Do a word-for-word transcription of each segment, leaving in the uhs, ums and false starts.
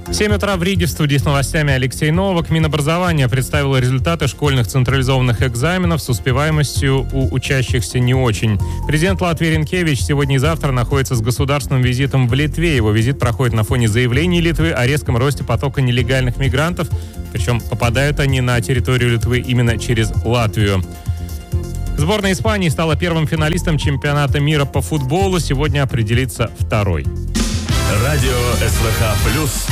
семь утра в Риге, в студии с новостями Алексей Новак. Минобразование представило результаты школьных централизованных экзаменов с успеваемостью у учащихся не очень. Президент Латвии Ринкевич сегодня и завтра находится с государственным визитом в Литве. Его визит проходит на фоне заявлений Литвы о резком росте потока нелегальных мигрантов. Причем попадают они на территорию Литвы именно через Латвию. Сборная Испании стала первым финалистом чемпионата мира по футболу. Сегодня определится второй. Радио СВХ плюс.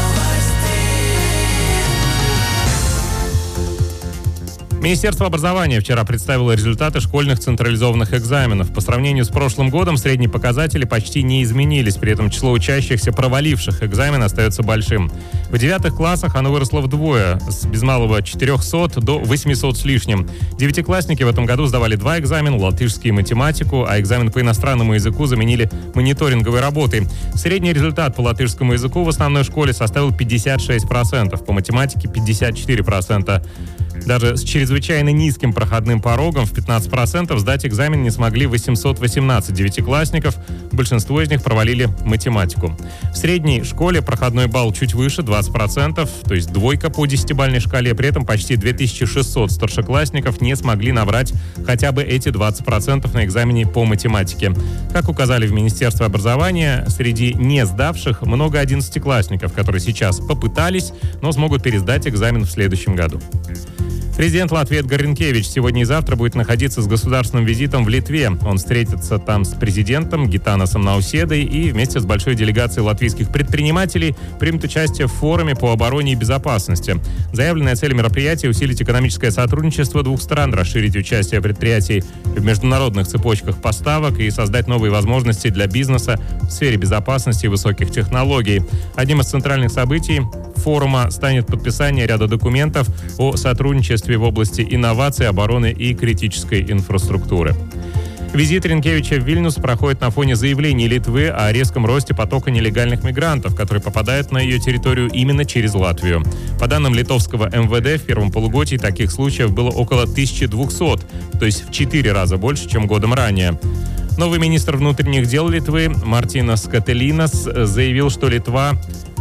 Министерство образования вчера представило результаты школьных централизованных экзаменов. По сравнению с прошлым годом средние показатели почти не изменились. При этом число учащихся, проваливших экзамен, остается большим. В девятых классах оно выросло вдвое, с без малого четырехсот до восьмисот с лишним. Девятиклассники в этом году сдавали два экзамена, латышский и математику, а экзамен по иностранному языку заменили мониторинговой работой. Средний результат по латышскому языку в основной школе составил пятьдесят шесть процентов, по математике пятьдесят четыре процента. Даже с чрезвычайно низким проходным порогом в пятнадцать процентов сдать экзамен не смогли восемьсот восемнадцать девятиклассников. Большинство из них провалили математику. В средней школе проходной балл чуть выше, двадцать процентов, то есть двойка по десятибалльной шкале. При этом почти две тысячи шестьсот старшеклассников не смогли набрать хотя бы эти двадцать процентов на экзамене по математике. Как указали в Министерстве образования, среди не сдавших много одиннадцатиклассников, которые сейчас попытались, но смогут пересдать экзамен в следующем году. Президент Латвии Эдгар Ринкевич сегодня и завтра будет находиться с государственным визитом в Литве. Он встретится там с президентом Гитанасом Науседой и вместе с большой делегацией латвийских предпринимателей примет участие в форуме по обороне и безопасности. Заявленная цель мероприятия — усилить экономическое сотрудничество двух стран, расширить участие предприятий в международных цепочках поставок и создать новые возможности для бизнеса в сфере безопасности и высоких технологий. Одним из центральных событий форума станет подписание ряда документов о сотрудничестве в области инноваций, обороны и критической инфраструктуры. Визит Ринкевича в Вильнюс проходит на фоне заявлений Литвы о резком росте потока нелегальных мигрантов, которые попадают на ее территорию именно через Латвию. По данным литовского эм вэ дэ, в первом полугодии таких случаев было около тысячи двухсот, то есть в четыре раза больше, чем годом ранее. Новый министр внутренних дел Литвы Мартинас Кателинас заявил, что Литва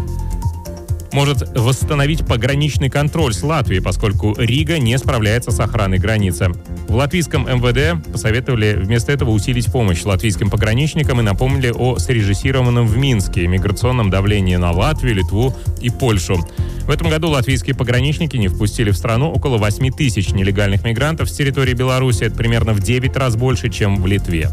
может восстановить пограничный контроль с Латвией, поскольку Рига не справляется с охраной границы. В латвийском эм вэ дэ посоветовали вместо этого усилить помощь латвийским пограничникам и напомнили о срежиссированном в Минске миграционном давлении на Латвию, Литву и Польшу. В этом году латвийские пограничники не впустили в страну около восьми тысяч нелегальных мигрантов с территории Беларуси. Это примерно в девять раз больше, чем в Литве.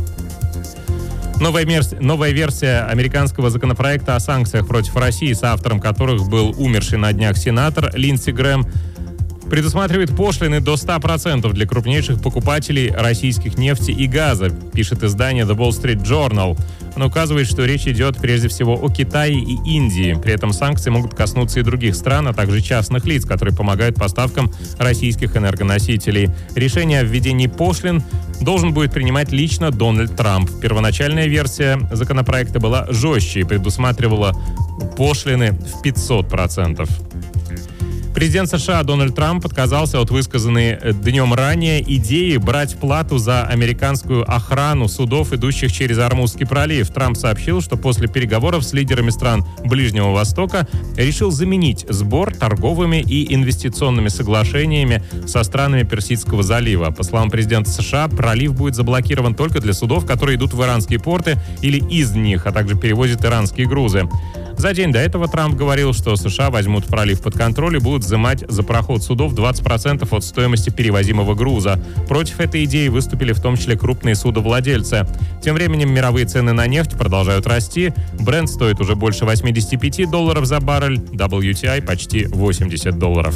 Новая, мерс... Новая версия американского законопроекта о санкциях против России, соавтором которых был умерший на днях сенатор Линдси Грэм, предусматривает пошлины до ста процентов для крупнейших покупателей российских нефти и газа, пишет издание The Wall Street Journal. Оно указывает, что речь идет прежде всего о Китае и Индии. При этом санкции могут коснуться и других стран, а также частных лиц, которые помогают поставкам российских энергоносителей. Решение о введении пошлин должен будет принимать лично Дональд Трамп. Первоначальная версия законопроекта была жестче и предусматривала пошлины в пятьсот процентов. Президент США Дональд Трамп отказался от высказанной днем ранее идеи брать плату за американскую охрану судов, идущих через Ормузский пролив. Трамп сообщил, что после переговоров с лидерами стран Ближнего Востока решил заменить сбор торговыми и инвестиционными соглашениями со странами Персидского залива. По словам президента США, пролив будет заблокирован только для судов, которые идут в иранские порты или из них, а также перевозят иранские грузы. За день до этого Трамп говорил, что США возьмут пролив под контроль и будут взимать за проход судов двадцать процентов от стоимости перевозимого груза. Против этой идеи выступили в том числе крупные судовладельцы. Тем временем мировые цены на нефть продолжают расти. Брент стоит уже больше восемьдесят пять долларов за баррель, дабл ю ти ай почти восемьдесят долларов.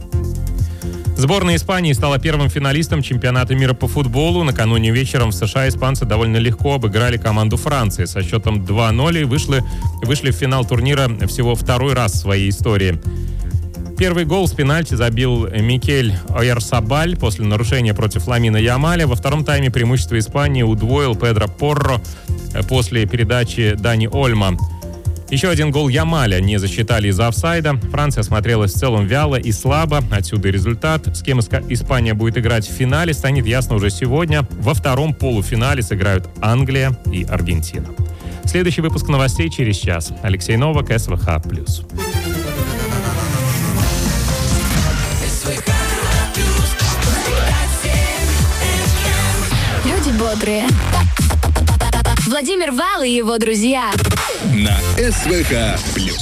Сборная Испании стала первым финалистом чемпионата мира по футболу. Накануне вечером в США испанцы довольно легко обыграли команду Франции. Со счетом два ноль и вышли, вышли в финал турнира всего второй раз в своей истории. Первый гол с пенальти забил Микель Ойярсабаль после нарушения против Ламина Ямаля. Во втором тайме преимущество Испании удвоил Педро Порро после передачи Дани Ольмо. Еще один гол Ямаля не засчитали из-за офсайда. Франция смотрелась в целом вяло и слабо. Отсюда и результат. С кем Испания будет играть в финале, станет ясно уже сегодня. Во втором полуфинале сыграют Англия и Аргентина. Следующий выпуск новостей через час. Алексей Новак, СВХ+. Люди бодрые. Владимир Вал и его друзья. На СВХ+.